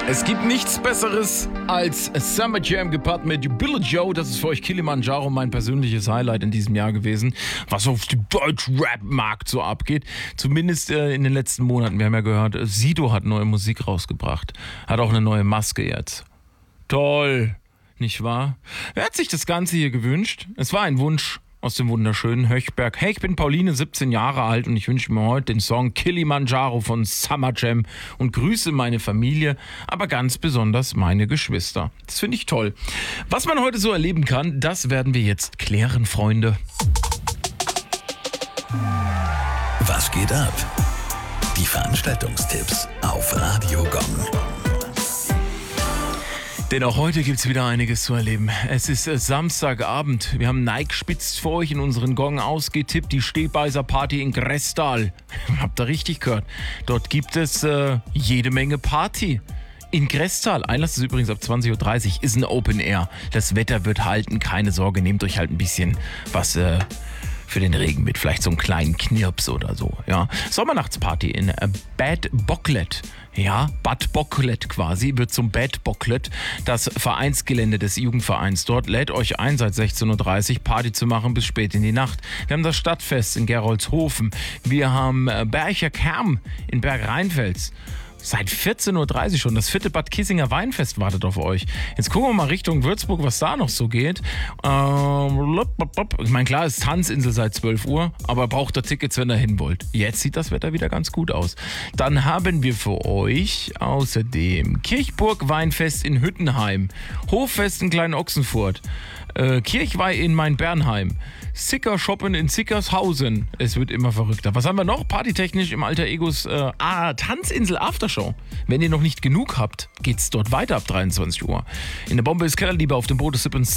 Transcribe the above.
Es gibt nichts Besseres als Summer Jam gepaart mit Billie Joe. Das ist für euch Kilimanjaro, mein persönliches Highlight in diesem Jahr gewesen, was auf dem Deutsch-Rap-Markt so abgeht. Zumindest in den letzten Monaten. Wir haben ja gehört, Sido hat neue Musik rausgebracht. Hat auch eine neue Maske jetzt. Toll, nicht wahr? Wer hat sich das Ganze hier gewünscht? Es war ein Wunsch aus dem wunderschönen Höchberg. Hey, ich bin Pauline, 17 Jahre alt und ich wünsche mir heute den Song Kilimanjaro von Summer Jam und grüße meine Familie, aber ganz besonders meine Geschwister. Das finde ich toll. Was man heute so erleben kann, das werden wir jetzt klären, Freunde. Was geht ab? Die Veranstaltungstipps auf Radio Gong. Denn auch heute gibt es wieder einiges zu erleben. Es ist Samstagabend. Wir haben Nike spitzt für euch in unseren Gong ausgetippt. Die Stehbeißer Party in Grestal. Habt ihr richtig gehört. Dort gibt es jede Menge Party. In Grestal, Einlass ist übrigens ab 20.30 Uhr, ist ein Open Air. Das Wetter wird halten, keine Sorge, nehmt euch halt ein bisschen was für den Regen mit. Vielleicht so einen kleinen Knirps oder so. Ja. Sommernachtsparty in Bad Bocklet. Ja, Bad Bocklet quasi, wird zum Bad Bocklet, das Vereinsgelände des Jugendvereins. Dort lädt euch ein, seit 16.30 Uhr Party zu machen bis spät in die Nacht. Wir haben das Stadtfest in Geroldshofen. Wir haben Bercher Kerm in Bergrheinfels. Seit 14.30 Uhr schon. Das 4. Bad Kissinger Weinfest wartet auf euch. Jetzt gucken wir mal Richtung Würzburg, was da noch so geht. Ich meine, klar ist Tanzinsel seit 12 Uhr, aber braucht ihr Tickets, wenn ihr hin wollt. Jetzt sieht das Wetter wieder ganz gut aus. Dann haben wir für euch außerdem Kirchburg Weinfest in Hüttenheim, Hoffest in Klein-Ochsenfurt, Kirchweih in Main-Bernheim, Sicker shoppen in Sickershausen. Es wird immer verrückter. Was haben wir noch? Partytechnisch im Alter Egos. Tanzinsel Aftershow. Wenn ihr noch nicht genug habt, geht's dort weiter ab 23 Uhr. In der Bombe ist Kellerliebe auf dem Boot des